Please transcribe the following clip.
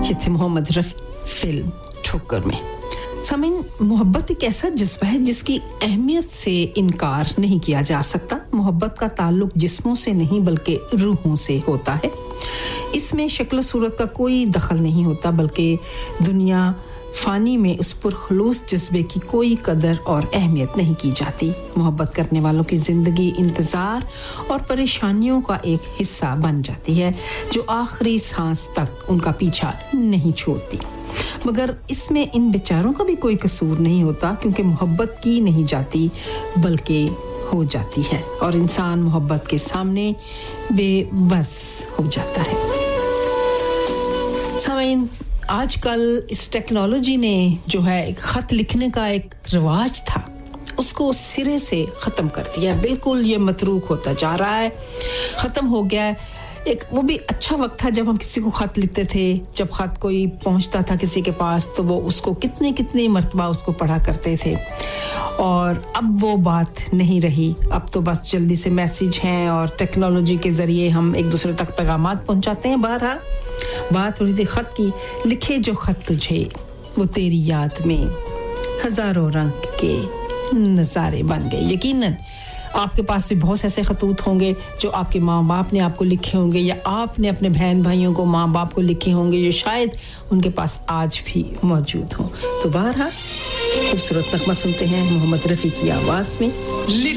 ये थी मोहम्मद रफ़ी फिल्म ठोकर में। सामीन, मोहब्बत एक ऐसा जज्बा है जिसकी अहमियत से इनकार नहीं किया जा सकता। मोहब्बत का ताल्लुक जिस्मों से नहीं बल्कि रूहों से होता है। इसमें शक्ल सूरत का कोई दखल नहीं होता, बल्कि दुनिया फ़ानी में उस पुरखलूस जज्बे की कोई कदर और अहमियत नहीं की जाती। मोहब्बत करने वालों की ज़िंदगी इंतज़ार और परेशानियों का एक हिस्सा बन जाती है जो आखिरी सांस तक उनका पीछा नहीं छोड़ती। मगर इसमें इन बेचारों का भी कोई कसूर नहीं होता, क्योंकि मोहब्बत की नहीं जाती बल्कि हो जाती है और इंसान मोहब्बत के सामने बेबस हो जाता है। सामीन, आजकल इस टेक्नोलॉजी ने जो है एक खत लिखने का एक रिवाज था, उसको सिरे से ख़त्म कर दिया। बिल्कुल ये मतरूक होता जा रहा है, ख़त्म हो गया है। एक वो भी अच्छा वक्त था जब हम किसी को खत लिखते थे। जब खत कोई पहुंचता था किसी के पास तो वो उसको कितनी मर्तबा उसको पढ़ा करते थे, और अब वो बात नहीं रही। अब तो बस जल्दी से मैसेज हैं और टेक्नोलॉजी के ज़रिए हम एक दूसरे तक पैगामात पहुंचाते हैं। बहरहाल बात हो रही थी खत की। लिखे जो खत तुझे वो तेरी याद में हज़ारों रंग के नज़ारे बन गए। यकीनन आपके पास भी बहुत ऐसे खतूत होंगे जो आपके माँ बाप ने आपको लिखे होंगे, या आपने अपने बहन भाइयों को माँ बाप को लिखे होंगे जो शायद उनके पास आज भी मौजूद हों। तो बहरहाल खूबसूरत नगमा सुनते हैं मोहम्मद रफ़ी की आवाज़ में।